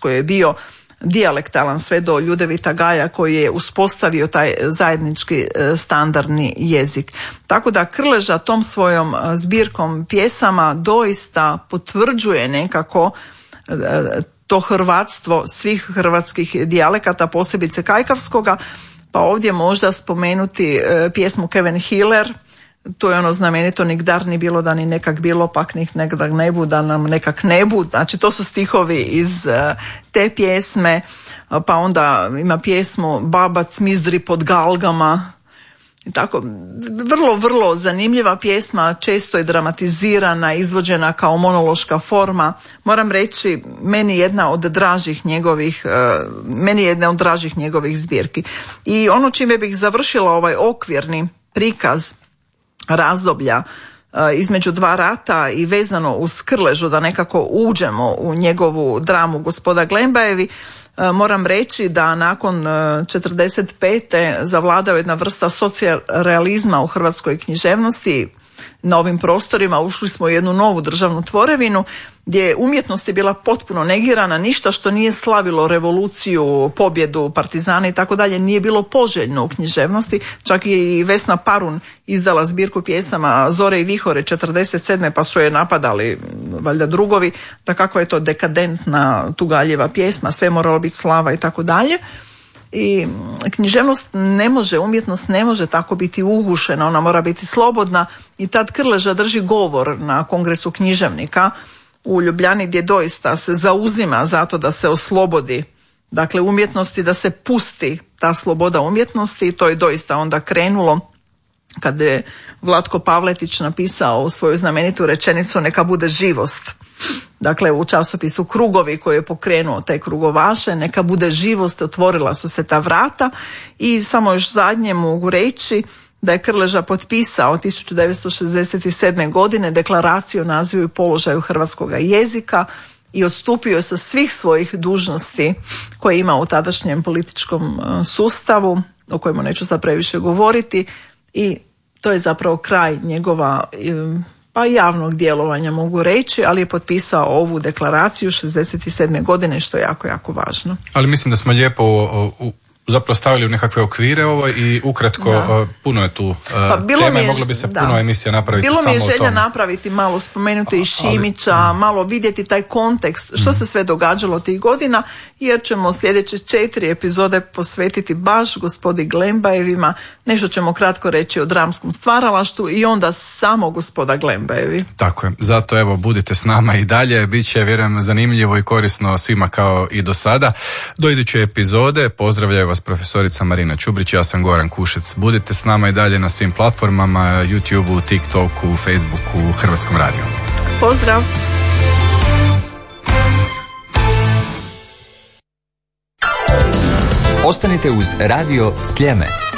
Hrvatskoj je bio dijalektalan sve do Ljudevita Gaja koji je uspostavio taj zajednički standardni jezik. Tako da Krleža tom svojom zbirkom pjesama doista potvrđuje nekako to hrvatstvo svih hrvatskih dijalekata, posebice kajkavskoga, pa ovdje možda spomenuti pjesmu Kevin Hiller, to je ono znamenito nigdar ni bilo da ni nekak bilo, pak nekak ne bu da nam nekak ne bu, znači to su stihovi iz te pjesme, pa onda ima pjesmu Babac mizdri pod galgama, i tako, vrlo zanimljiva pjesma, često je dramatizirana, izvođena kao monološka forma. Moram reći, meni je jedna od dražih njegovih zbirki. I ono čime bih završila ovaj okvirni prikaz razdoblja između dva rata i vezano uz Krležu, da nekako uđemo u njegovu dramu Gospoda Glembajevi, moram reći da nakon 45. zavladao jedna vrsta socijalrealizma u hrvatskoj književnosti. Na ovim prostorima ušli smo u jednu novu državnu tvorevinu gdje umjetnost je bila potpuno negirana, ništa što nije slavilo revoluciju, pobjedu, partizane i tako dalje nije bilo poželjno u književnosti. Čak i Vesna Parun izdala zbirku pjesama Zore i vihore 47. pa su je napadali valjda drugovi, da kakva je to dekadentna tugaljeva pjesma, sve moralo biti slava i tako dalje. I književnost umjetnost ne može tako biti ugušena, ona mora biti slobodna i tad Krleža drži govor na kongresu književnika u Ljubljani gdje doista se zauzima zato da se oslobodi, dakle umjetnosti, da se pusti ta sloboda umjetnosti i to je doista onda krenulo kad je Vlatko Pavletić napisao svoju znamenitu rečenicu neka bude živost. Dakle, u časopisu Krugovi koji je pokrenuo te krugovaše, neka bude živost, otvorila su se ta vrata i samo još zadnje mogu reći da je Krleža potpisao 1967. godine deklaraciju o nazivu i položaju hrvatskog jezika i odstupio je sa svih svojih dužnosti koje ima u tadašnjem političkom sustavu, o kojemu neću sad previše govoriti, i to je zapravo kraj njegova pa javnog djelovanja mogu reći, ali je potpisao ovu deklaraciju 67. godine, što je jako, jako važno. Ali mislim da smo lijepo zapravo stavili u nekakve okvire ovo i ukratko puno je tu tema i moglo bi se puno emisija napraviti samo o tome. Bilo mi je želja napraviti malo, spomenuti i Šimića, malo vidjeti taj kontekst, što se sve događalo tih godina, jer ćemo sljedeće 4 epizode posvetiti baš gospodi Glembajevima, nešto ćemo kratko reći o dramskom stvaralaštvu i onda samo gospoda Glembajevi. Tako je, zato evo budite s nama i dalje, bit će vjerujem zanimljivo i korisno svima kao i do sada. Do iduće epizode pozdravljaju vas profesorica Marina Čubrić, ja sam Goran Kušec. Budite s nama i dalje na svim platformama, YouTubeu, TikToku, Facebooku, Hrvatskom radiju. Pozdrav! Ostanite uz Radio Sljeme.